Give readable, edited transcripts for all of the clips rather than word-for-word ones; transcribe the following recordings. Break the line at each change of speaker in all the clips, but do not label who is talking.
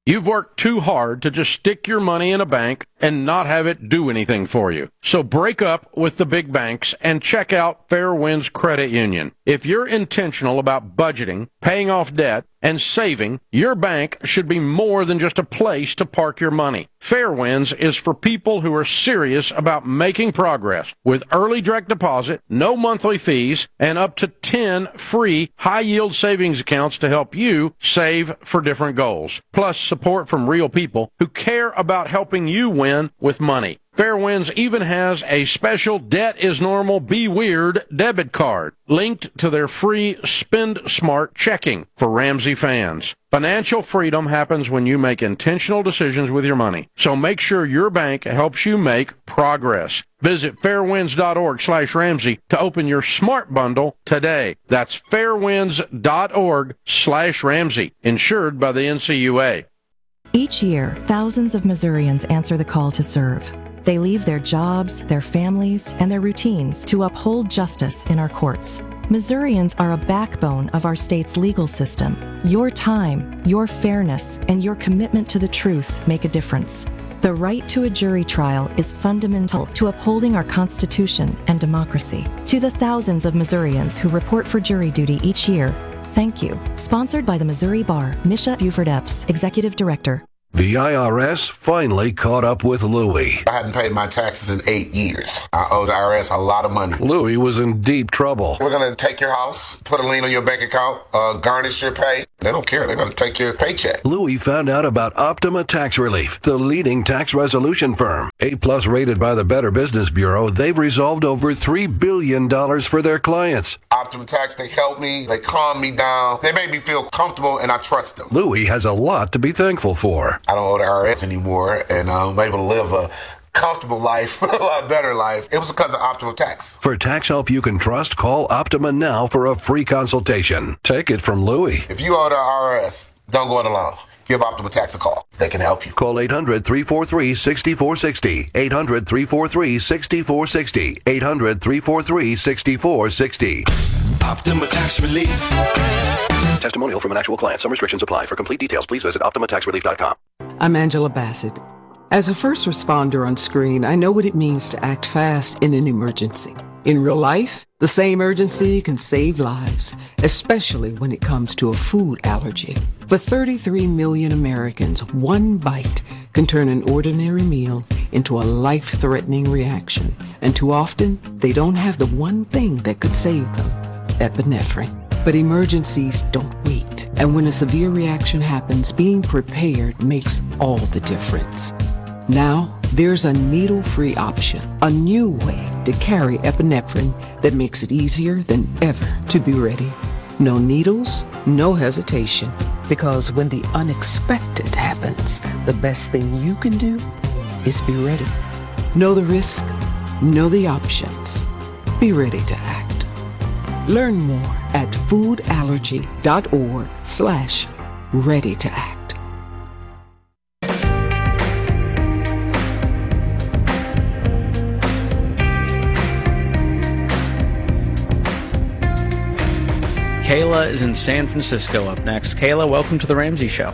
You've worked too hard to just stick your money in a bank and not have it do anything for you. So break up with the big banks and check out Fairwinds Credit Union. If you're intentional about budgeting, paying off debt, and saving, your bank should be more than just a place to park your money. Fairwinds is for people who are serious about making progress with early direct deposit, no monthly fees, and up to 10 free high-yield savings accounts to help you save for different goals. Plus support from real people who care about helping you win with money. Fairwinds even has a special Debt is Normal, Be Weird debit card linked to their free Spend Smart checking for Ramsey fans. Financial freedom happens when you make intentional decisions with your money. So make sure your bank helps you make progress. Visit fairwinds.org/Ramsey to open your smart bundle today. That's fairwinds.org/Ramsey, insured by the NCUA.
Each year, thousands of Missourians answer the call to serve. They leave their jobs, their families, and their routines to uphold justice in our courts. Missourians are a backbone of our state's legal system. Your time, your fairness, and your commitment to the truth make a difference. The right to a jury trial is fundamental to upholding our Constitution and democracy. To the thousands of Missourians who report for jury duty each year, thank you. Sponsored by the Missouri Bar, Misha Buford Epps, Executive Director.
The IRS finally caught up with Louie.
I hadn't paid my taxes in 8 years. I owe the IRS a lot of money.
Louie was in deep trouble.
We're going to take your house, put a lien on your bank account, garnish your pay. They don't care. They're going to take your paycheck.
Louie found out about Optima Tax Relief, the leading tax resolution firm. A-plus rated by the Better Business Bureau, they've resolved over $3 billion for their clients.
Optima Tax, they help me. They calm me down. They make me feel comfortable, and I trust them.
Louie has a lot to be thankful for.
I don't owe the IRS anymore, and I'm able to live a comfortable life, a lot better life. It was because of Optima Tax.
For tax help you can trust, call Optima now for a free consultation. Take it from Louie.
If you owe the IRS, don't go it alone. Give Optima Tax a call. They can help you.
Call 800-343-6460. 800-343-6460. 800-343-6460.
Optima Tax Relief.
Testimonial from an actual client. Some restrictions apply. For complete details, please visit OptimaTaxRelief.com.
I'm Angela Bassett. As a first responder on screen, I know what it means to act fast in an emergency. In real life, the same urgency can save lives, especially when it comes to a food allergy. For 33 million Americans, one bite can turn an ordinary meal into a life-threatening reaction. And too often, they don't have the one thing that could save them, epinephrine. But emergencies don't wait. And when a severe reaction happens, being prepared makes all the difference. Now, there's a needle-free option, a new way to carry epinephrine that makes it easier than ever to be ready. No needles, no hesitation, because when the unexpected happens, the best thing you can do is be ready. Know the risk, know the options. Be ready to act. Learn more at foodallergy.org/ready to act.
Kayla is in San Francisco up next. Kayla, welcome to the Ramsey Show.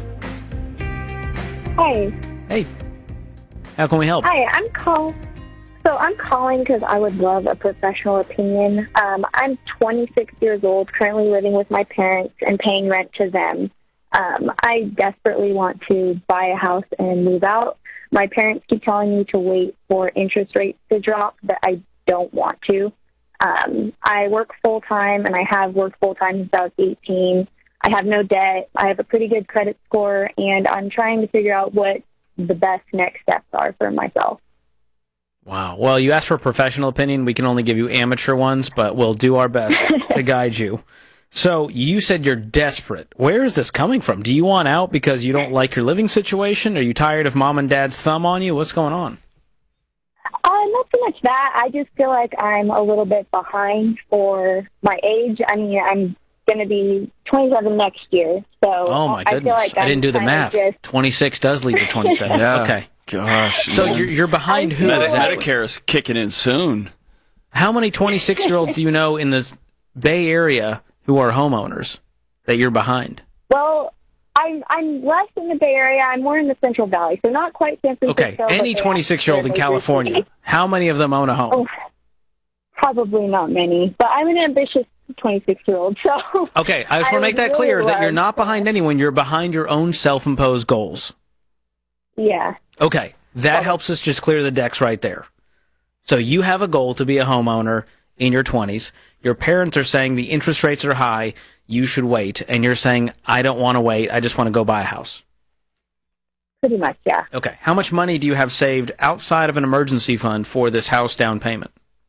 Hi.
Hey. How can we help?
Hi, I'm calling because I would love a professional opinion. I'm 26 years old, currently living with my parents and paying rent to them. I desperately want to buy a house and move out. My parents keep telling me to wait for interest rates to drop, but I don't want to. I work full-time, and I have worked full-time since I was 18. I have no debt. I have a pretty good credit score, and I'm trying to figure out what the best next steps are for myself.
Wow. Well, you asked for a professional opinion. We can only give you amateur ones, but we'll do our best to guide you. So you said you're desperate. Where is this coming from? Do you want out because you don't like your living situation? Are you tired of mom and dad's thumb on you? What's going on?
Not so much that. I just feel like I'm a little bit behind for my age. I mean, I'm going to be 27 next year. So
oh, my goodness.
I feel like
I didn't do the math. 26 does lead to 27.
Yeah.
Okay.
Gosh.
So you're behind who?
Medicare is kicking in soon.
How many 26-year-olds do you know in this Bay Area who are homeowners that you're behind?
Well, I'm less in the Bay Area. I'm more in the Central Valley, so not quite San Francisco.
Okay, any 26-year-old in California, how many of them own a home?
Oh, probably not many, but I'm an ambitious 26-year-old, so...
Okay, I just want to make that clear, that you're not behind anyone. You're behind your own self-imposed goals.
Yeah.
Okay, that helps us just clear the decks right there. So you have a goal to be a homeowner in your 20s. Your parents are saying the interest rates are high, you should wait. And you're saying, I don't want to wait, I just want to go buy a house.
Pretty much, yeah.
Okay, how much money do you have saved outside of an emergency fund for this house down payment?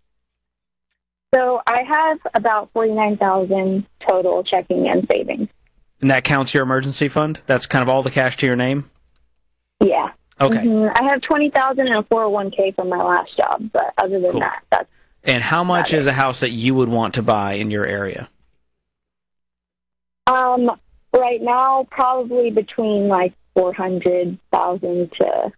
So I have about $49,000 total checking and savings.
And that counts your emergency fund? That's kind of all the cash to your name?
Yeah.
Okay.
I have $20,000 in a 401k from my last job, but other than that, that's...
And how much is a house that you would want to buy in your area?
Right now, probably between like 400,000 to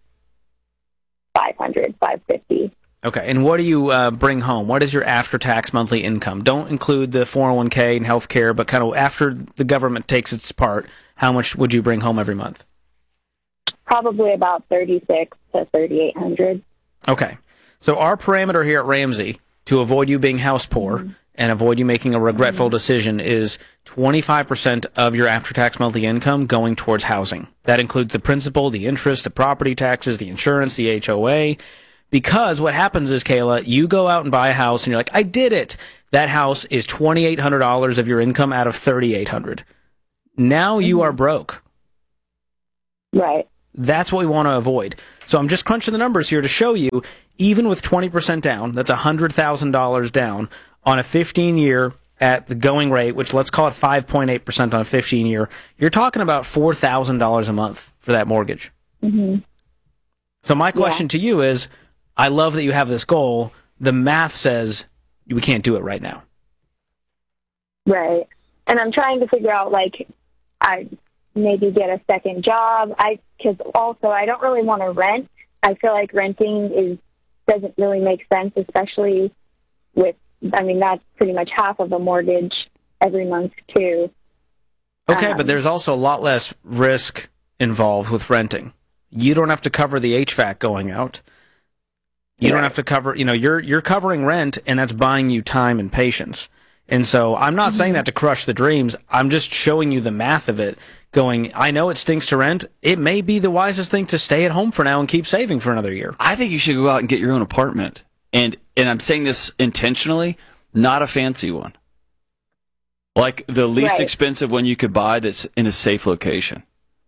550.
Okay, and what do you bring home? What is your after-tax monthly income? Don't include the 401k and health care, but kind of after the government takes its part, how much would you bring home every month?
Probably about 36 to 3,800.
Okay, so our parameter here at Ramsey, to avoid you being house poor and avoid you making a regretful decision, is 25% of your after-tax monthly income going towards housing. That includes the principal, the interest, the property taxes, the insurance, the HOA. Because what happens is, Kayla, you go out and buy a house and you're like, I did it. That house is $2,800 of your income out of $3,800. Now you are broke.
Right.
That's what we want to avoid. So I'm just crunching the numbers here to show you, even with 20% down, that's $100,000 down on a 15-year at the going rate, which let's call it 5.8% on a 15-year, you're talking about $4,000 a month for that mortgage.
Mm-hmm.
So my question to you is, I love that you have this goal. The math says we can't do it right now.
Right. And I'm trying to figure out, like, I maybe get a second job. Because also I don't really want to rent. I feel like renting doesn't really make sense, especially with, that's pretty much half of a mortgage every month too.
Okay, but there's also a lot less risk involved with renting. You don't have to cover the HVAC going out. You don't have to cover, you're covering rent, and that's buying you time and patience. And so I'm not saying that to crush the dreams. I'm just showing you the math of it, going, I know it stinks to rent. It may be the wisest thing to stay at home for now and keep saving for another year.
I think you should go out and get your own apartment. And I'm saying this intentionally, not a fancy one. Like the least expensive one you could buy that's in a safe location.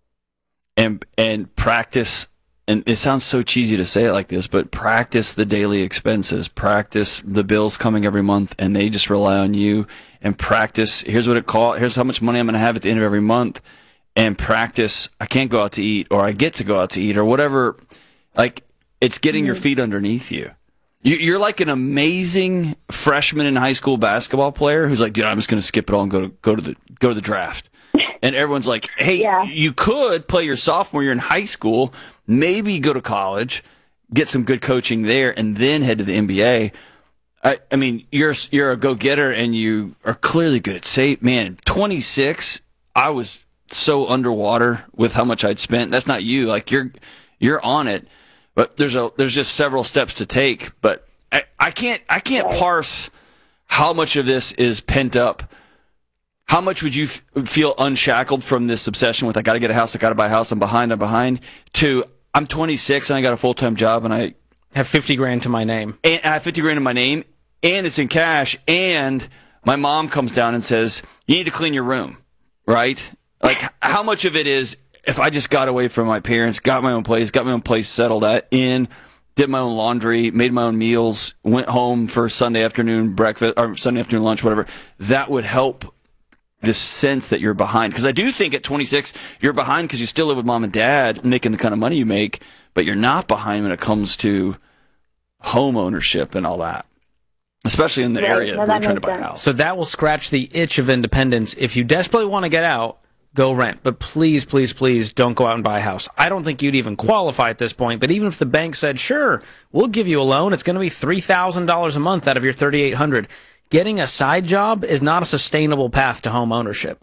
And practice, and it sounds so cheesy to say it like this, but practice the daily expenses, practice the bills coming every month, and they just rely on you, and practice, here's how much money I'm going to have at the end of every month, and practice, I can't go out to eat, or I get to go out to eat, or whatever. Like, it's getting your feet underneath you. You're like an amazing freshman in high school basketball player who's like, dude, I'm just going to skip it all and go to the draft. And everyone's like, hey, you could play your sophomore year in high school, maybe go to college, get some good coaching there, and then head to the NBA. I mean, you're a go-getter, and you are clearly good at save. Man, 26, I was so underwater with how much I'd spent. That's not you. Like, you're on it. But there's just several steps to take. But I can't parse how much of this is pent up. How much would you feel unshackled from this obsession with, I got to get a house, I got to buy a house, I'm behind, to I'm 26 and I got a full-time job and I
have 50 grand to my name.
And I have 50 grand in my name, and it's in cash, and my mom comes down and says, you need to clean your room, right? Like, how much of it is, if I just got away from my parents, got my own place settled in, did my own laundry, made my own meals, went home for Sunday afternoon breakfast, or Sunday afternoon lunch, whatever, that would help this sense that you're behind. Because I do think at 26, you're behind because you still live with mom and dad making the kind of money you make, but you're not behind when it comes to home ownership and all that, especially in the area where you're trying to buy a house.
So that will scratch the itch of independence. If you desperately want to get out, go rent. But please, please, please don't go out and buy a house. I don't think you'd even qualify at this point, but even if the bank said, sure, we'll give you a loan, it's going to be $3,000 a month out of your $3,800. Getting a side job is not a sustainable path to home ownership.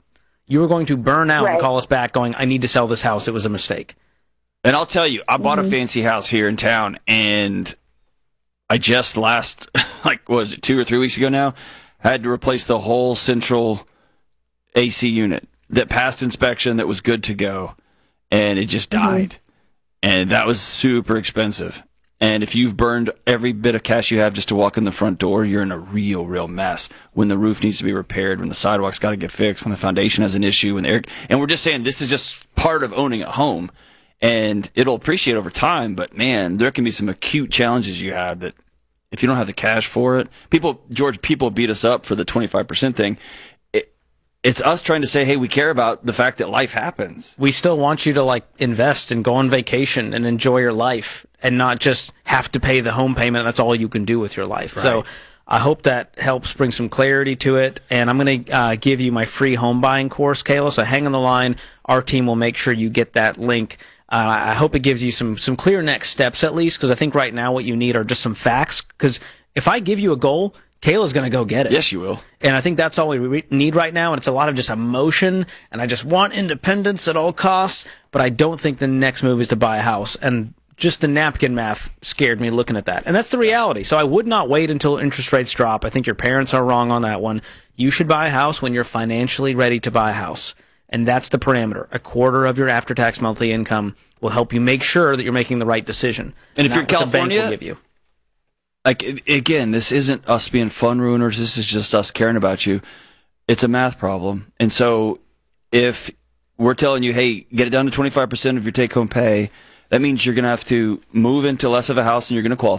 You are going to burn out and
Right.
call us back going, I need to sell this house. It was a mistake.
And I'll tell you, I bought a fancy house here in town, and I just like, was it 2 or 3 weeks ago now, had to replace the whole central AC unit that passed inspection, that was good to go, and it just died. And that was super expensive. And if you've burned every bit of cash you have just to walk in the front door, you're in a real mess. When the roof needs to be repaired, when the sidewalk's got to get fixed, when the foundation has an issue, and we're just saying this is just part of owning a home. And it'll appreciate over time, but man, there can be some acute challenges you have that if you don't have the cash for it, people beat us up for the 25% thing. It's us trying to say, hey, we care about the fact that life happens.
We still want you to like invest and go on vacation and enjoy your life and not just have to pay the home payment. That's all you can do with your life. Right. So I hope that helps bring some clarity to it. And I'm going to give you my free home buying course, Kayla. So hang on the line. Our team will make sure you get that link. I hope it gives you some clear next steps at least, because I think right now what you need are just some facts. Because if I give you a goal, Kayla's going to go get it.
Yes, you will.
And I think that's all we need right now. And it's a lot of just emotion. And I just want independence at all costs. But I don't think the next move is to buy a house. And just the napkin math scared me looking at that. And that's the reality. So I would not wait until interest rates drop. I think your parents are wrong on that one. You should buy a house when you're financially ready to buy a house. And that's the parameter. A quarter of your after-tax monthly income will help you make sure that you're making the right decision.
And if you're in California,
the bank will give you.
Like, again, this isn't us being fun ruiners. This is just us caring about you. It's a math problem. And so if we're telling you, hey, get it down to 25% of your take-home pay, that means you're going to have to move into less of a house than you're going to qualify